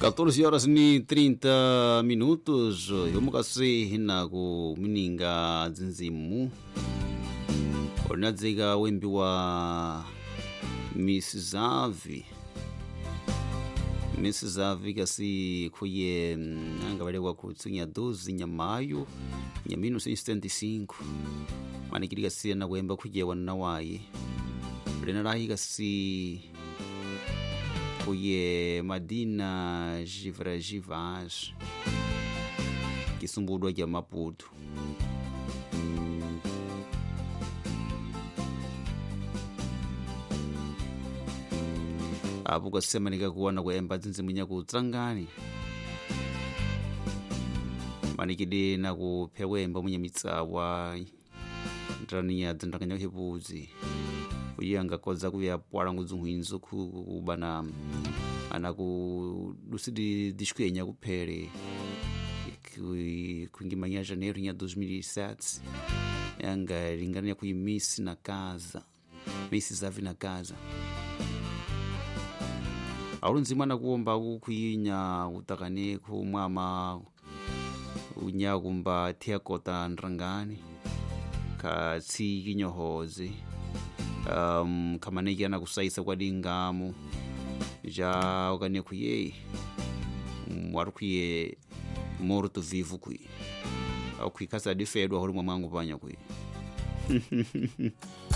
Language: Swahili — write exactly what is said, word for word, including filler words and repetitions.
catorze horas ni trinta minutos. Yomukasi na ku mininga zinzimu. Ornadzega wembi wa Miss Zavi. Miss Zavi kasi kuye angabalekwa ku tsinya doze nya mayo nya mil novecentos e setenta e cinco. Manikiri kasi na wemba kuye wana waye. Lena rahi kasi kuye Madina Jivrajivas kisumbudwa kya Maputo. Apo kwasema nikakuona kwemba zinzimunya kutsangani manikidi na kuphewemba munye mitsawa ntraniya dzindakanya hebuzi uyanga koza kuya pwala nguzunhwinzo kubana ana ku lusidi dishkwenya kuphele kuingimanya janeiro nya dois mil e sete yanga lingania ku Miss na casa Miss Zavi na casa aulunzima na kuomba kuyinya utakane ku mwama unya kumba tiakota nrangani ka tsikinyohoze um kamaneki ana kusaisa kwa dingamu ja ukane kuye mwarukiye morto vivo kui au kuikasa difedwa hori mwangu panya kui